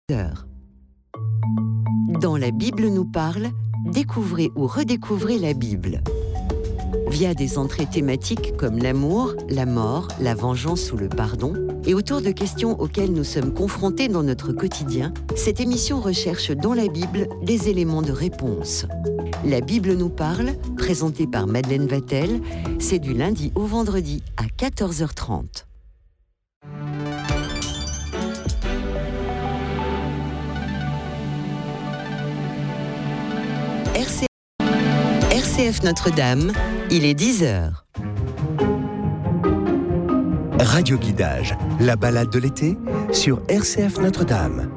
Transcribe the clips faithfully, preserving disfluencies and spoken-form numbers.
Dans La Bible nous parle, découvrez ou redécouvrez la Bible. Via des entrées thématiques comme l'amour, la mort, la vengeance ou le pardon, et autour de questions auxquelles nous sommes confrontés dans notre quotidien, cette émission recherche dans la Bible des éléments de réponse. La Bible nous parle, présentée par Madeleine Vatel, c'est du lundi au vendredi à quatorze heures trente. R C F, R C F Notre-Dame, il est dix heures. Radio Guidage, la balade de l'été sur R C F Notre-Dame.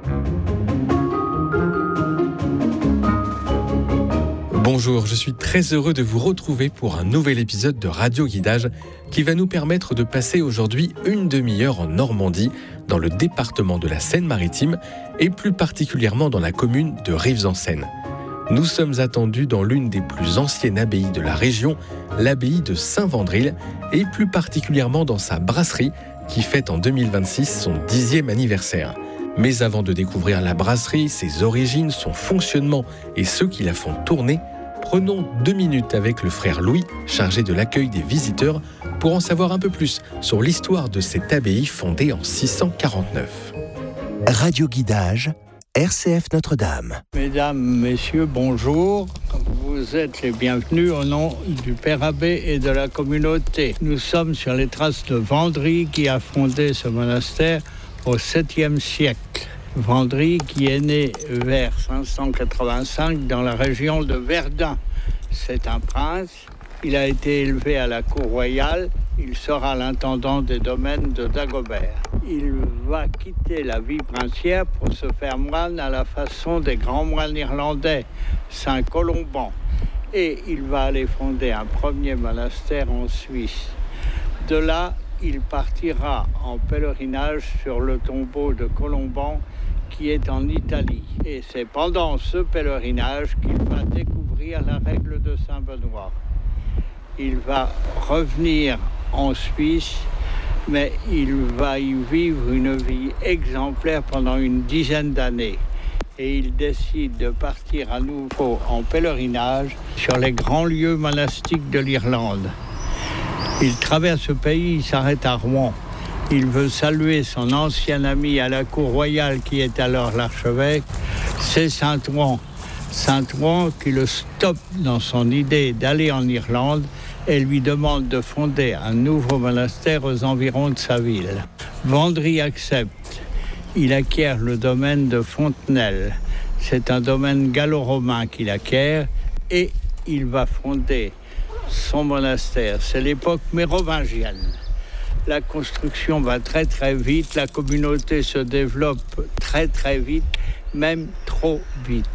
Bonjour, je suis très heureux de vous retrouver pour un nouvel épisode de Radio Guidage qui va nous permettre de passer aujourd'hui une demi-heure en Normandie, dans le département de la Seine-Maritime et plus particulièrement dans la commune de Rives-en-Seine. Nous sommes attendus dans l'une des plus anciennes abbayes de la région, l'abbaye de Saint-Wandrille, et plus particulièrement dans sa brasserie qui fête en deux mille vingt-six son dixième anniversaire. Mais avant de découvrir la brasserie, ses origines, son fonctionnement et ceux qui la font tourner, prenons deux minutes avec le frère Louis, chargé de l'accueil des visiteurs, pour en savoir un peu plus sur l'histoire de cette abbaye fondée en six cent quarante-neuf. Radio Guidage, R C F Notre-Dame. Mesdames, Messieurs, bonjour. Vous êtes les bienvenus au nom du Père Abbé et de la communauté. Nous sommes sur les traces de Wandrille qui a fondé ce monastère au septième siècle. Wandrille qui est né vers cinq cent quatre-vingt-cinq dans la région de Verdun. C'est un prince. Il a été élevé à la cour royale. Il sera l'intendant des domaines de Dagobert. Il va quitter la vie princière pour se faire moine à la façon des grands moines irlandais, Saint Colomban. Et il va aller fonder un premier monastère en Suisse. De là, il partira en pèlerinage sur le tombeau de Colomban qui est en Italie. Et c'est pendant ce pèlerinage qu'il va découvrir la règle de Saint-Benoît. Il va revenir en Suisse, mais il va y vivre une vie exemplaire pendant une dizaine d'années. Et il décide de partir à nouveau en pèlerinage sur les grands lieux monastiques de l'Irlande. Il traverse le pays, il s'arrête à Rouen. Il veut saluer son ancien ami à la cour royale qui est alors l'archevêque, c'est Saint-Ouen. Saint-Ouen qui le stoppe dans son idée d'aller en Irlande et lui demande de fonder un nouveau monastère aux environs de sa ville. Wandrille accepte. Il acquiert le domaine de Fontenelle. C'est un domaine gallo-romain qu'il acquiert et il va fonder son monastère. C'est l'époque mérovingienne. La construction va très très vite, la communauté se développe très très vite, même trop vite,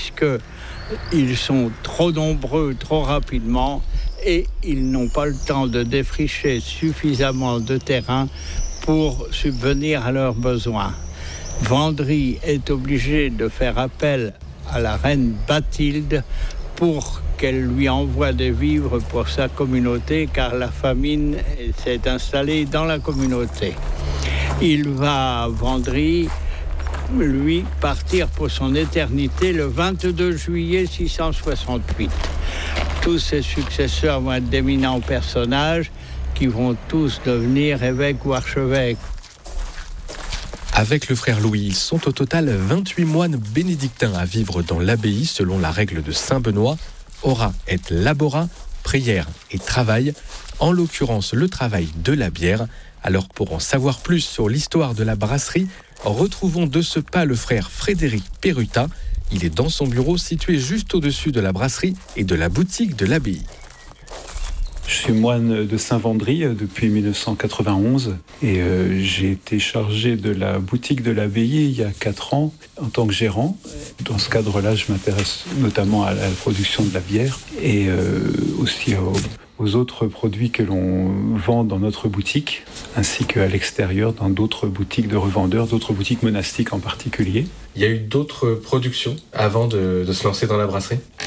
puisqu'ils sont trop nombreux trop rapidement et ils n'ont pas le temps de défricher suffisamment de terrain pour subvenir à leurs besoins. Wandrille est obligé de faire appel à la reine Bathilde pour qu'elle lui envoie des vivres pour sa communauté, car la famine s'est installée dans la communauté. Il va, Wandrille, lui, partir pour son éternité le vingt-deux juillet six cent soixante-huit. Tous ses successeurs vont être d'éminents personnages qui vont tous devenir évêques ou archevêques. Avec le frère Louis, ils sont au total vingt-huit moines bénédictins à vivre dans l'abbaye selon la règle de Saint-Benoît. Ora et labora, prière et travail, en l'occurrence le travail de la bière. Alors pour en savoir plus sur l'histoire de la brasserie, retrouvons de ce pas le frère Frédéric Perruta. Il est dans son bureau situé juste au-dessus de la brasserie et de la boutique de l'abbaye. Je suis moine de Saint-Wandrille depuis mille neuf cent quatre-vingt-onze et euh, j'ai été chargé de la boutique de l'abbaye il y a quatre ans en tant que gérant. Dans ce cadre-là, je m'intéresse notamment à la production de la bière et euh, aussi aux, aux autres produits que l'on vend dans notre boutique, ainsi qu'à l'extérieur dans d'autres boutiques de revendeurs, d'autres boutiques monastiques en particulier. Il y a eu d'autres productions avant de, de se lancer dans la brasserie ?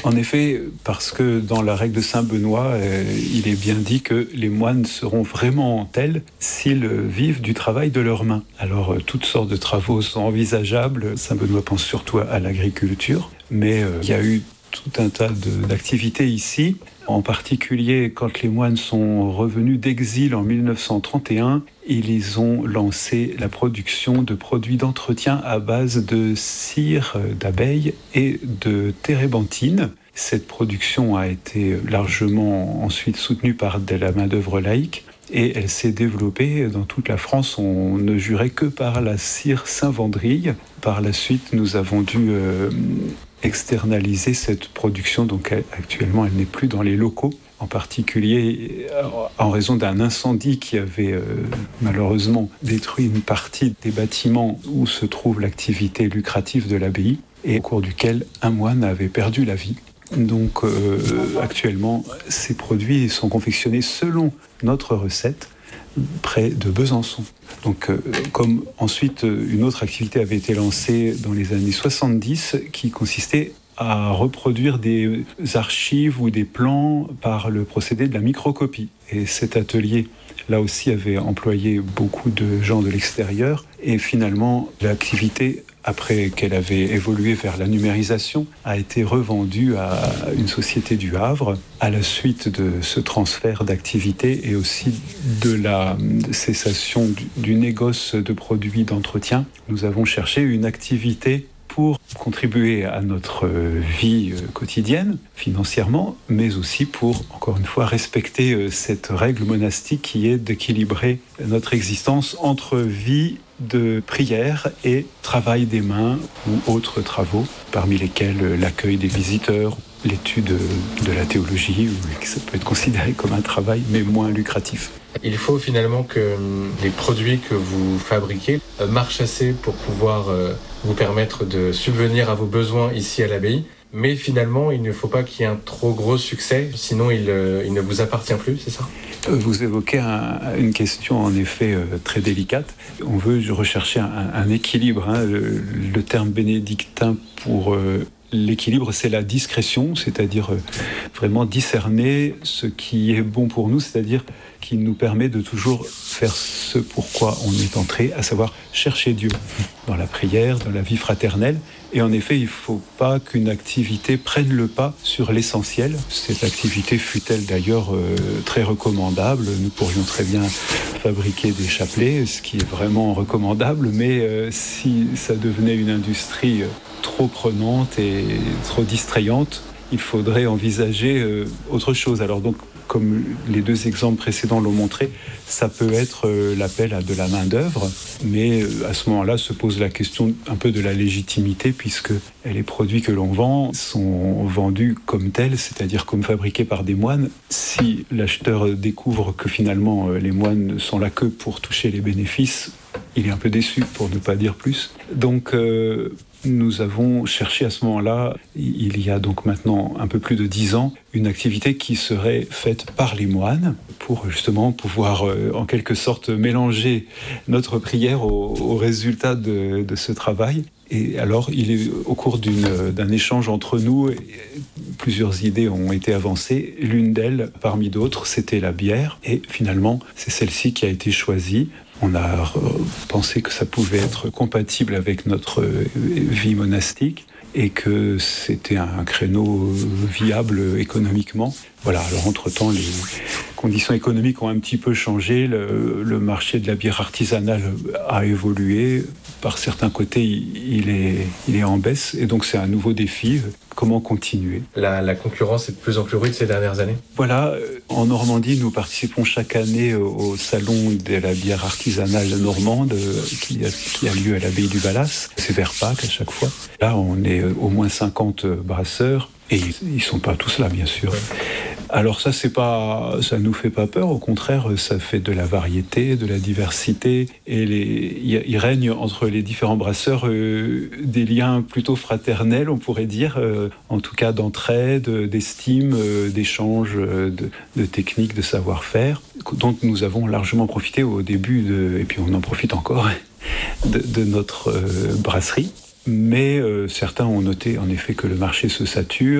En effet, parce que dans la règle de Saint-Benoît, euh, il est bien dit que les moines seront vraiment tels s'ils vivent du travail de leurs mains. Alors, euh, toutes sortes de travaux sont envisageables. Saint-Benoît pense surtout à, à l'agriculture, mais euh, il y a eu tout un tas de, d'activités ici. En particulier, quand les moines sont revenus d'exil en mille neuf cent trente et un, ils ont lancé la production de produits d'entretien à base de cire d'abeilles et de térébenthine. Cette production a été largement ensuite soutenue par de la main-d'œuvre laïque et elle s'est développée dans toute la France. On ne jurait que par la cire Saint-Vendry. Par la suite, nous avons dû euh, externaliser cette production, donc elle, actuellement elle n'est plus dans les locaux, en particulier en raison d'un incendie qui avait euh, malheureusement détruit une partie des bâtiments où se trouve l'activité lucrative de l'abbaye et au cours duquel un moine avait perdu la vie. Donc euh, actuellement ces produits sont confectionnés selon notre recette près de Besançon. Donc, euh, comme ensuite une autre activité avait été lancée dans les années soixante-dix qui consistait à reproduire des archives ou des plans par le procédé de la microcopie. Et cet atelier, là aussi, avait employé beaucoup de gens de l'extérieur. Et finalement, l'activité, après qu'elle avait évolué vers la numérisation, a été revendue à une société du Havre à la suite de ce transfert d'activité et aussi de la cessation du, du négoce de produits d'entretien. Nous avons cherché une activité pour contribuer à notre vie quotidienne, financièrement, mais aussi pour, encore une fois, respecter cette règle monastique qui est d'équilibrer notre existence entre vie de prière et travail des mains ou autres travaux, parmi lesquels l'accueil des visiteurs, l'étude de la théologie, ou ça peut être considéré comme un travail, mais moins lucratif. Il faut finalement que les produits que vous fabriquez marchent assez pour pouvoir vous permettre de subvenir à vos besoins ici à l'abbaye. Mais finalement, il ne faut pas qu'il y ait un trop gros succès, sinon il, il ne vous appartient plus, c'est ça ? Vous évoquez un, une question en effet très délicate. On veut rechercher un, un équilibre. Hein. Le, le terme bénédictin pour euh, l'équilibre, c'est la discrétion, c'est-à-dire euh, vraiment discerner ce qui est bon pour nous, c'est-à-dire qui nous permet de toujours faire ce pourquoi on est entré, à savoir chercher Dieu dans la prière, dans la vie fraternelle. Et en effet, il ne faut pas qu'une activité prenne le pas sur l'essentiel. Cette activité fut-elle d'ailleurs euh, très recommandable. Nous pourrions très bien fabriquer des chapelets, ce qui est vraiment recommandable, mais euh, si ça devenait une industrie euh, trop prenante et trop distrayante, il faudrait envisager euh, autre chose. Alors donc, comme les deux exemples précédents l'ont montré, ça peut être euh, l'appel à de la main-d'œuvre, mais euh, à ce moment-là se pose la question un peu de la légitimité, puisque les produits que l'on vend sont vendus comme tels, c'est-à-dire comme fabriqués par des moines. Si l'acheteur découvre que finalement euh, les moines ne sont là que pour toucher les bénéfices, il est un peu déçu, pour ne pas dire plus. Donc, euh, nous avons cherché à ce moment-là, il y a donc maintenant un peu plus de dix ans, une activité qui serait faite par les moines pour justement pouvoir euh, en quelque sorte mélanger notre prière au, au résultat de, de ce travail. Et alors, il est au cours d'une, d'un échange entre nous, plusieurs idées ont été avancées. L'une d'elles, parmi d'autres, c'était la bière. Et finalement, c'est celle-ci qui a été choisie. On a pensé que ça pouvait être compatible avec notre vie monastique et que c'était un créneau viable économiquement. Voilà, alors entre-temps, les conditions économiques ont un petit peu changé. Le, le marché de la bière artisanale a évolué. Par certains côtés, il est, il est en baisse. Et donc, c'est un nouveau défi. Comment continuer ? La, la concurrence est de plus en plus rude ces dernières années ? Voilà, en Normandie, nous participons chaque année au salon de la bière artisanale normande qui a, qui a lieu à l'abbaye du Valas. C'est vers Pâques à chaque fois. Là, on est au moins cinquante brasseurs. Et ils ne sont pas tous là, bien sûr. Alors ça, c'est pas, ça nous fait pas peur. Au contraire, ça fait de la variété, de la diversité. Et les, il règne entre les différents brasseurs euh, des liens plutôt fraternels, on pourrait dire. Euh, en tout cas, d'entraide, d'estime, euh, d'échange de, de techniques, de savoir-faire, dont nous avons largement profité au début, de, et puis on en profite encore, de, de notre euh, brasserie. Mais euh, certains ont noté en effet que le marché se sature,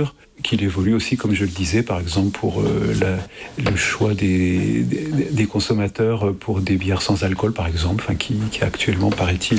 qu'il évolue aussi, comme je le disais, par exemple pour euh, la, le choix des, des, des consommateurs pour des bières sans alcool, par exemple, enfin, qui, qui actuellement, paraît-il,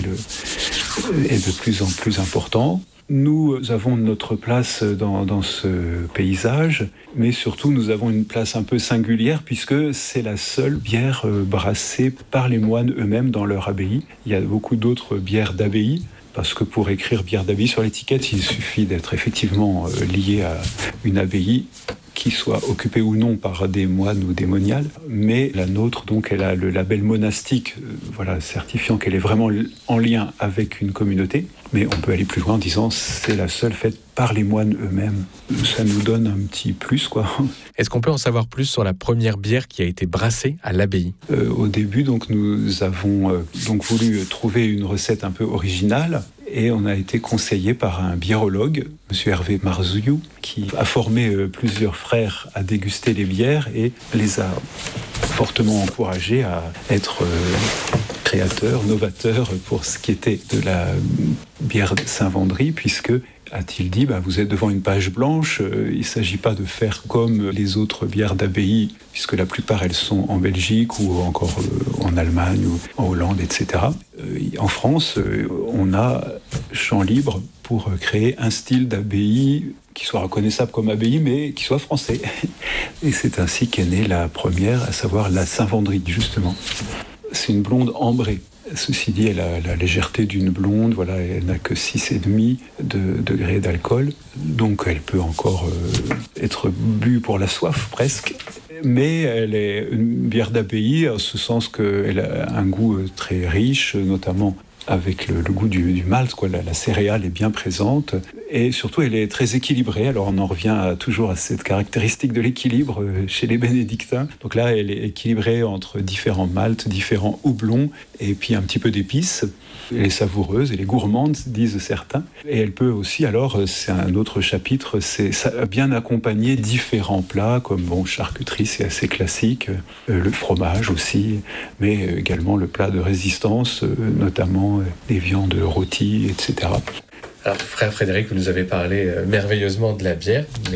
est de plus en plus important. Nous avons notre place dans, dans ce paysage, mais surtout nous avons une place un peu singulière puisque c'est la seule bière brassée par les moines eux-mêmes dans leur abbaye. Il y a beaucoup d'autres bières d'abbaye, parce que pour écrire bière d'abbaye sur l'étiquette, il suffit d'être effectivement lié à une abbaye qui soit occupée ou non par des moines ou des moniales, mais la nôtre, donc, elle a le label monastique, euh, voilà, certifiant qu'elle est vraiment en lien avec une communauté, mais on peut aller plus loin en disant c'est la seule faite par les moines eux-mêmes. Ça nous donne un petit plus, quoi. Est-ce qu'on peut en savoir plus sur la première bière qui a été brassée à l'abbaye ? euh, Au début, donc, nous avons euh, donc voulu trouver une recette un peu originale, et on a été conseillé par un biérologue, M. Hervé Marzouillou, qui a formé euh, plusieurs frères à déguster les bières et les a fortement encouragés à être euh, créateurs, novateurs pour ce qui était de la bière de Saint-Vendry, puisque, a-t-il dit, bah, vous êtes devant une page blanche, euh, il ne s'agit pas de faire comme les autres bières d'abbaye, puisque la plupart elles sont en Belgique ou encore euh, en Allemagne ou en Hollande, et cetera. Euh, en France, euh, on a champ libre pour créer un style d'abbaye qui soit reconnaissable comme abbaye, mais qui soit français. Et c'est ainsi qu'est née la première, à savoir la Saint-Vendry, justement. C'est une blonde ambrée. Ceci dit, elle a la légèreté d'une blonde, voilà, elle n'a que six virgule cinq de degrés d'alcool, donc elle peut encore euh, être bue pour la soif, presque. Mais elle est une bière d'abbaye, en ce sens qu'elle a un goût très riche, notamment avec le, le goût du, du malt, quoi. La, la céréale est bien présente, et surtout elle est très équilibrée. Alors on en revient à, toujours à cette caractéristique de l'équilibre chez les bénédictins. Donc là, elle est équilibrée entre différents maltes, différents houblons, et puis un petit peu d'épices. Elle est savoureuse, elle est gourmande, disent certains. Et elle peut aussi, alors, c'est un autre chapitre, c'est bien accompagner différents plats, comme bon, charcuterie, c'est assez classique, euh, le fromage aussi, mais également le plat de résistance, euh, notamment euh, les viandes rôties, et cetera. Alors, frère Frédéric, vous nous avez parlé merveilleusement de la bière, mais